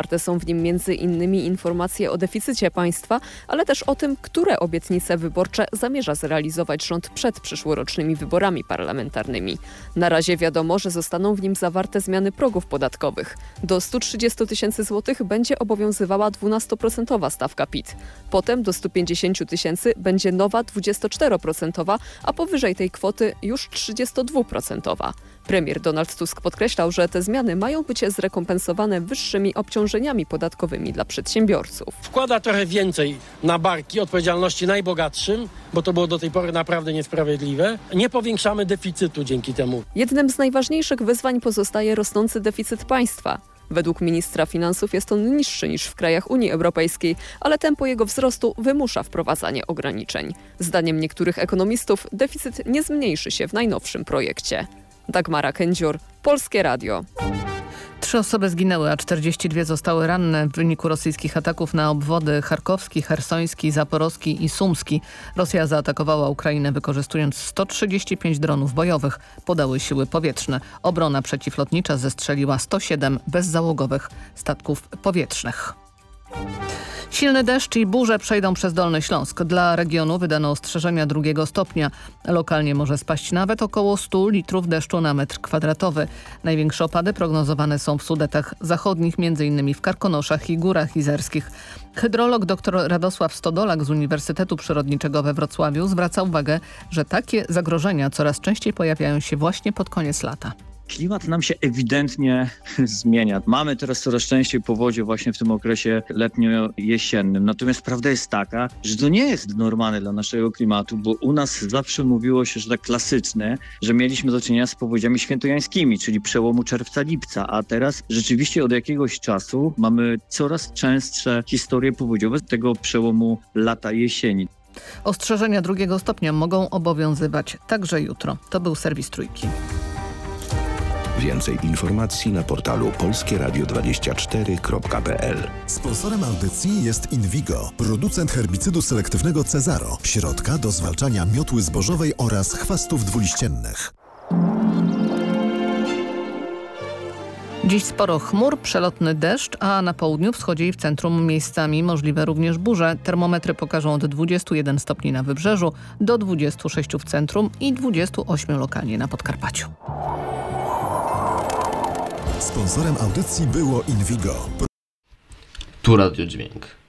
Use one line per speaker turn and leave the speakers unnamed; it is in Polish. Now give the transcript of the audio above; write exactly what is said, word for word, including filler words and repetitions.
Zawarte są w nim między innymi informacje o deficycie państwa, ale też o tym, które obietnice wyborcze zamierza zrealizować rząd przed przyszłorocznymi wyborami parlamentarnymi. Na razie wiadomo, że zostaną w nim zawarte zmiany progów podatkowych. Do stu trzydziestu tysięcy złotych będzie obowiązywała dwunastoprocentowa stawka P I T. Potem do stu pięćdziesięciu tysięcy będzie nowa dwudziestoczteroprocentowa, a powyżej tej kwoty już trzydziestodwuprocentowa. Premier Donald Tusk podkreślał, że te zmiany mają być zrekompensowane wyższymi obciążeniami podatkowymi dla przedsiębiorców.
Wkłada trochę więcej na barki odpowiedzialności najbogatszym, bo to było do tej pory naprawdę niesprawiedliwe. Nie powiększamy deficytu dzięki temu.
Jednym z najważniejszych wyzwań pozostaje rosnący deficyt państwa. Według ministra finansów jest on niższy niż w krajach Unii Europejskiej, ale tempo jego wzrostu wymusza wprowadzanie ograniczeń. Zdaniem niektórych ekonomistów deficyt nie zmniejszy się w najnowszym projekcie. Dagmara Kędziur, Polskie Radio.
Trzy osoby zginęły, a czterdzieści dwie zostały ranne w wyniku rosyjskich ataków na obwody charkowski, chersoński, zaporowski i sumski. Rosja zaatakowała Ukrainę wykorzystując sto trzydzieści pięć dronów bojowych, podały siły powietrzne. Obrona przeciwlotnicza zestrzeliła sto siedem bezzałogowych statków powietrznych. Silny deszcz i burze przejdą przez Dolny Śląsk. Dla regionu wydano ostrzeżenia drugiego stopnia. Lokalnie może spaść nawet około stu litrów deszczu na metr kwadratowy. Największe opady prognozowane są w Sudetach Zachodnich, m.in. w Karkonoszach i Górach Izerskich. Hydrolog dr Radosław Stodolak z Uniwersytetu Przyrodniczego we Wrocławiu zwraca uwagę, że takie zagrożenia coraz częściej pojawiają się właśnie pod koniec lata.
Klimat nam się ewidentnie zmienia. Mamy teraz coraz częściej powodzie właśnie w tym okresie letnio-jesiennym. Natomiast prawda jest taka, że to nie jest normalne dla naszego klimatu, bo u nas zawsze mówiło się, że tak klasycznie, że mieliśmy do czynienia z powodziami świętojańskimi, czyli przełomu czerwca-lipca, a teraz rzeczywiście od jakiegoś czasu mamy coraz częstsze historie powodziowe tego przełomu lata-jesieni.
Ostrzeżenia drugiego stopnia mogą obowiązywać także jutro. To był serwis Trójki.
Więcej informacji na portalu polskie radio dwadzieścia cztery kropka p l.
Sponsorem audycji jest Invigo, producent herbicydu selektywnego Cezaro, środka do zwalczania miotły zbożowej oraz chwastów dwuliściennych.
Dziś sporo chmur, przelotny deszcz, a na południu, wschodzie i w centrum miejscami możliwe również burze. Termometry pokażą od dwudziestu jeden stopni na Wybrzeżu do dwudziestu sześciu w centrum i dwudziestu ośmiu lokalnie na Podkarpaciu.
Sponsorem audycji było Invigo.
Tu Radio Dźwięk.